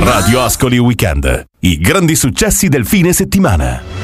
Radio Ascoli Weekend. I grandi successi del fine settimana.